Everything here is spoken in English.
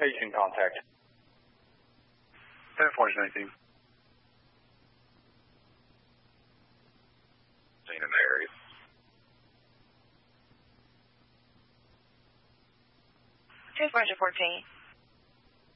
Patient contact. 10-419. Seen in the area. 10-414.